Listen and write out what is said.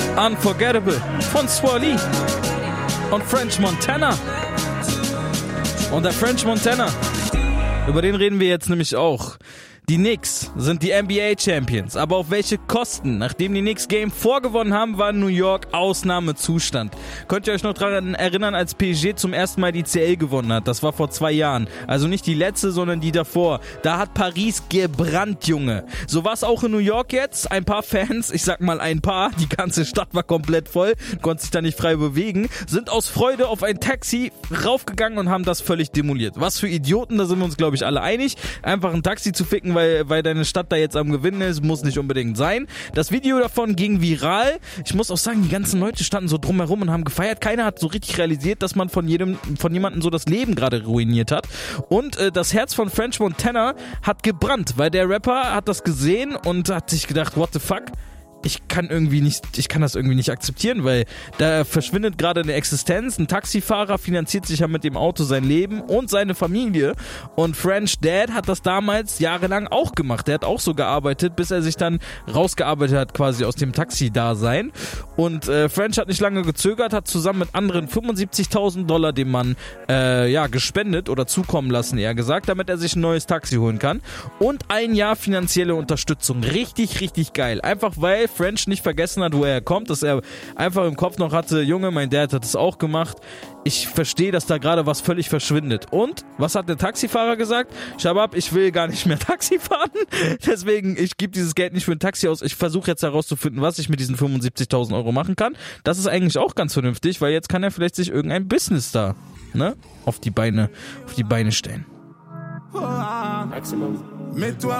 Unforgettable von Swally und French Montana. Und der French Montana, über den reden wir jetzt nämlich auch. Die Knicks sind die NBA-Champions, aber auf welche Kosten? Nachdem die Knicks Game 4 gewonnen haben, war New York Ausnahmezustand. Könnt ihr euch noch daran erinnern, als PSG zum ersten Mal die CL gewonnen hat? Das war vor 2 Jahren. Also nicht die letzte, sondern die davor. Da hat Paris gebrannt, Junge. So war es auch in New York jetzt. Ein paar Fans, ich sag mal ein paar, die ganze Stadt war komplett voll, konnte sich da nicht frei bewegen, sind aus Freude auf ein Taxi raufgegangen und haben das völlig demoliert. Was für Idioten, da sind wir uns, glaube ich, alle einig. Einfach ein Taxi zu ficken, weil deine Stadt da jetzt am Gewinnen ist, muss nicht unbedingt sein. Das Video davon ging viral. Ich muss auch sagen, die ganzen Leute standen so drumherum und haben gefeiert. Keiner hat so richtig realisiert, dass man von jemandem so das Leben gerade ruiniert hat. Und das Herz von French Montana hat gebrannt, weil der Rapper hat das gesehen und hat sich gedacht, what the fuck? Ich kann das irgendwie nicht akzeptieren, weil da verschwindet gerade eine Existenz. Ein Taxifahrer finanziert sich ja mit dem Auto sein Leben und seine Familie. Und French Dad hat das damals jahrelang auch gemacht. Der hat auch so gearbeitet, bis er sich dann rausgearbeitet hat quasi aus dem Taxi-Dasein. Und French hat nicht lange gezögert, hat zusammen mit anderen $75.000 dem Mann gespendet oder zukommen lassen, eher gesagt, damit er sich ein neues Taxi holen kann. Und 1 Jahr finanzielle Unterstützung. Richtig, richtig geil. Einfach weil French nicht vergessen hat, wo er kommt, dass er einfach im Kopf noch hatte, Junge, mein Dad hat es auch gemacht. Ich verstehe, dass da gerade was völlig verschwindet. Und, was hat der Taxifahrer gesagt? Shabab, ich will gar nicht mehr Taxi fahren. Deswegen, ich gebe dieses Geld nicht für ein Taxi aus. Ich versuche jetzt herauszufinden, was ich mit diesen 75.000 Euro machen kann. Das ist eigentlich auch ganz vernünftig, weil jetzt kann er vielleicht sich irgendein Business da, auf die Beine stellen. Maximum.